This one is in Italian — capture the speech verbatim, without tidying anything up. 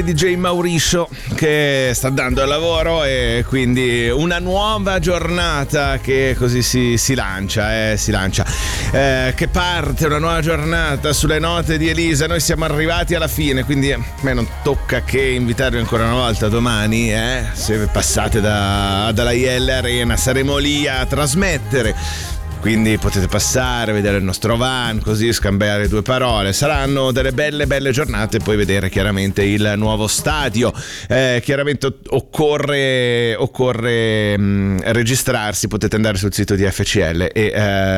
D J Mauricio che sta andando al lavoro e quindi una nuova giornata che così si, si lancia, eh, si lancia, eh, che parte una nuova giornata sulle note di Elisa. Noi siamo arrivati alla fine, quindi a me non tocca che invitarvi ancora una volta domani, eh, se passate da, dalla I L Arena saremo lì a trasmettere. Quindi potete passare, vedere il nostro van, così scambiare due parole. Saranno delle belle belle giornate, poi vedere chiaramente il nuovo stadio. Eh, chiaramente occorre, occorre mh, registrarsi, potete andare sul sito di F C L e eh,